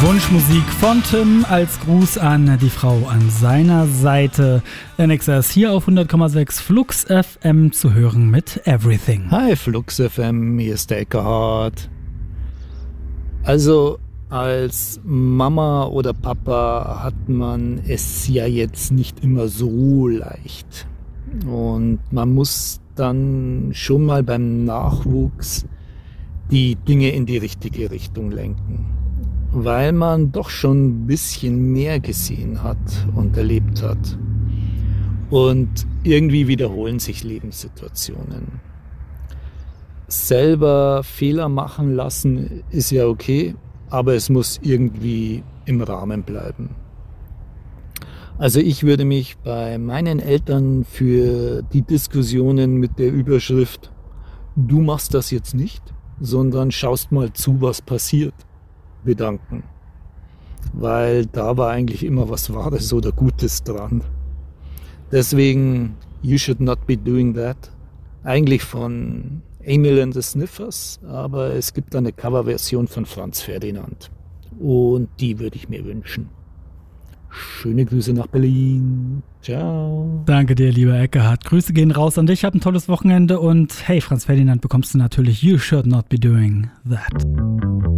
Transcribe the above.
Wunschmusik von Tim als Gruß an die Frau an seiner Seite. NXS hier auf 100,6 Flux FM zu hören mit Everything. Hi Flux FM, hier ist der Eckhardt. Also als Mama oder Papa hat man es ja jetzt nicht immer so leicht. Und man muss dann schon mal beim Nachwuchs die Dinge in die richtige Richtung lenken. Weil man doch schon ein bisschen mehr gesehen hat und erlebt hat. Und irgendwie wiederholen sich Lebenssituationen. Selber Fehler machen lassen ist ja okay, aber es muss irgendwie im Rahmen bleiben. Also ich würde mich bei meinen Eltern für die Diskussionen mit der Überschrift "Du machst das jetzt nicht, sondern schaust mal zu, was passiert" bedanken. Weil da war eigentlich immer was Wahres oder Gutes dran. Deswegen "You should not be doing that". Eigentlich von Emil and the Sniffers, aber es gibt eine Coverversion von Franz Ferdinand. Und die würde ich mir wünschen. Schöne Grüße nach Berlin. Ciao. Danke dir, lieber Eckhardt. Grüße gehen raus an dich. Hab ein tolles Wochenende und hey, Franz Ferdinand bekommst du natürlich "You should not be doing that".